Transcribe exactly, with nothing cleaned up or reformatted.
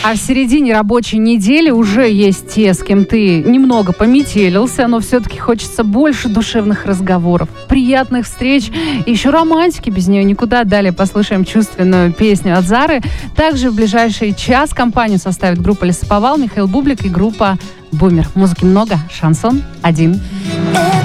А в середине рабочей недели уже есть те, с кем ты немного пометелился, но все-таки хочется больше душевных разговоров, приятных встреч и еще романтики, без нее никуда. Далее послушаем чувственную песню от Зары. Также в ближайший час компанию составит группа «Лесоповал», Михаил Бублик и группа «Бумер». Музыки много, шансон один.